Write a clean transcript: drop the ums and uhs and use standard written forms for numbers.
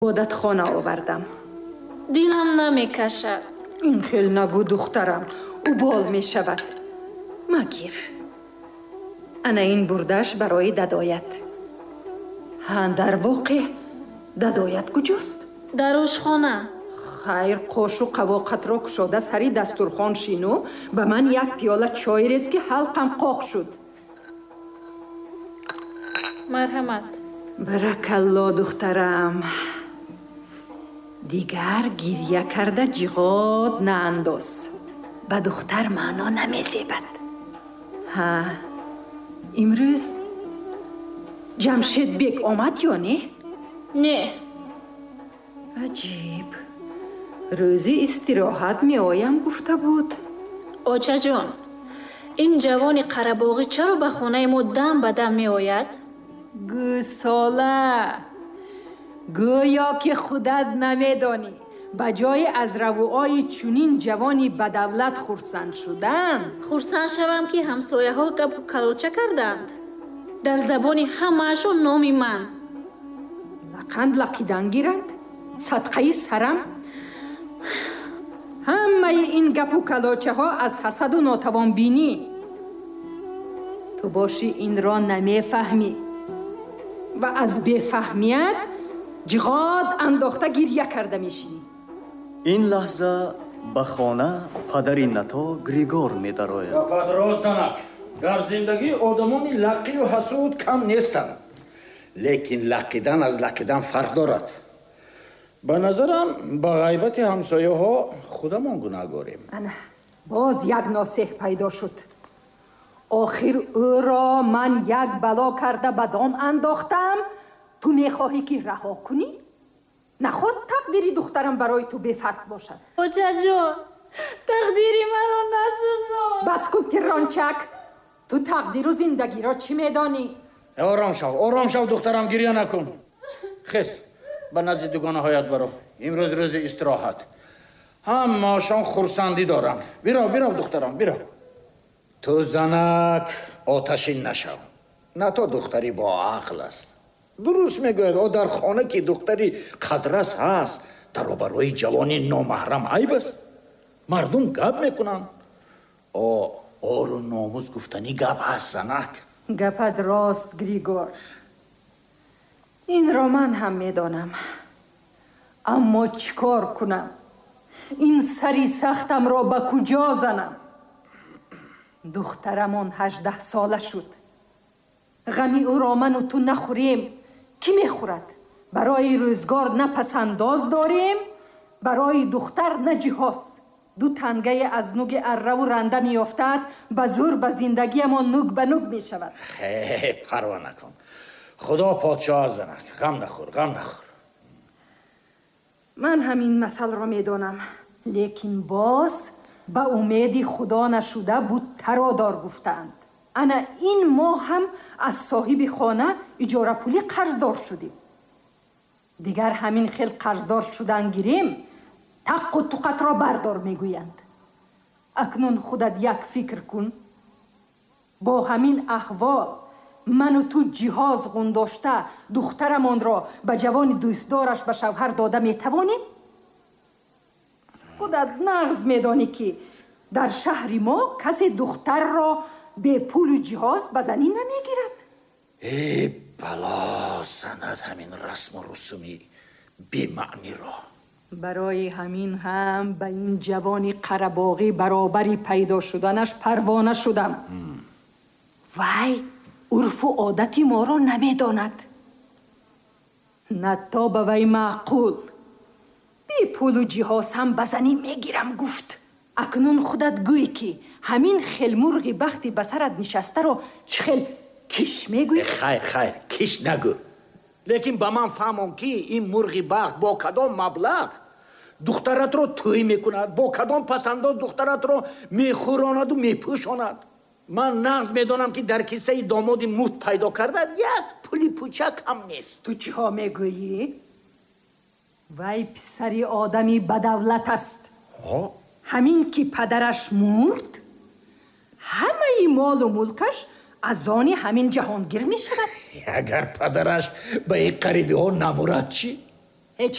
عادتخانه آوردم. دلم نمیکشد. این خیل نگو دخترم، او بال می شود. مگیر. انا این بردش برای ددایت. در واقع ددایت کجاست؟ در آشخانه. خیر، قاش و قواقت را کشاده سری دسترخوان شینو به من یک پیاله چای ریز که حلقم قاق شد. مرحمت. برکالله دخترم. دیگر گریه کرده جیغاد نانداز. به دختر معنا نمیزیبد. ها، امروز جمشید بیگ آمد یا نه؟ نه. عجیب. روزی استراحت می آیم گفته بود. آچه جان، این جوان قره‌باغی چرا به خانه ما دم به دم می آید؟ گوساله، گویا که خودت نمیدانی به جای از روعای چونین جوانی بدولت خرسند شدن. خرسند شوم که همسایه ها گپ و کلوچه کردند. در زبانی همه‌شان نامی من. لقند لقیدن گیرند؟ صدقه سرم؟ همه این گپ و کلوچه ها از حسد و ناتوان بینی. تو باشی این را نمیفهمی و از بفهمیت جغاد انداخته گریه کرده میشی. این لحظه به خانه پدری نتا گریگور میدراید. راستنک در زندگی آدمانی لقی و حسود کم نیستند، لیکن لقیدن از لقیدن فرق دارد. به نظرم به غیبت همسایه ها خودمان گناهگاریم. انا باز یک ناصح پیدا شد. آخر او را من یک بلا کرده به دام انداختم. تو میخواهی که رها کنی؟ نخواد تقدیری دخترم برای تو بفرق باشد. آچه جان، تقدیری مرا نسوزان. بس کن ترانچک. تو تقدیر و زندگی را چی میدانی؟ آرام شو دخترم، گریه نکن. خیز به نزد دوگانه هایت برو. امروز روز استراحت. همه‌شان خرسندی دارند. بیرو دخترم، بیرو. تو زنک آتشین نشو. نه تو دختری با عقل است. درست میگوید. در خانه که دختری قدرس هست، در برای جوانی نامحرم عیب است. مردم گپ میکنند. آر و ناموس گفتنی گپ هست زنک. گپت راست گریگور. این را من هم میدانم. اما چیکار کنم؟ این سری سختم را به کجا زنم؟ دخترمون 18 ساله شد. غمی او را من و تو نخوریم کی میخورد؟ برای روزگار نه پسنداز داریم، برای دختر نه جهاز. دو تنگه از نوگ اره و رنده میافتد، به زور به زندگی ما نوگ به نوگ میشود. پروا نکن. خدا پادشاه زنک. غم نخور. من همین مسئله را میدانم، لیکن باز به امید خدا نشده بود ترا دار گفتند. انا این ماه هم از صاحب خانه اجاره پولی قرضدار شدیم. دیگر همین خیل قرضدار شدن گیریم، تق و توقت را بردار میگویند. اکنون خودت یک فکر کن. با همین احوال من و تو جهاز گنداشته دخترمان را به جوان دوستدارش به شوهر داده میتوانیم؟ خودت نغز میدانی که در شهر ما کسی دختر را به پول و جهاز به زنی نمیگیرد. ای بلا زند همین رسم و رسومی بی معنی را. برای همین هم به این جوانی قره‌باغی برابری پیدا شدنش پروانه شدم. وای عرف و عادتی ما را نمیداند. نه تا به وی معقول. بی پول و جهاز هم به زنی میگیرم گفت. اکنون خودت گویی که همین خیل مرغی بختی به سرت نشسته رو چخیل کش میگویی؟ خیر کش نگو. لیکن با من فهمم که این مرغی بخت با کدام مبلغ دخترت رو توی میکند، با کدام پسنداز دخترت رو میخوراند و میپوشاند. من نغز میدانم که در کیسه داماد مفت پیدا کردن یک پولی پوچک هم نیست. تو چی ها میگویی؟ وی پسری آدمی بدولت است. همین که پدرش مرد همه مال و ملکش از آن همین جهانگیر می شود. اگر پدرش به این قریبی ها نمورد چی؟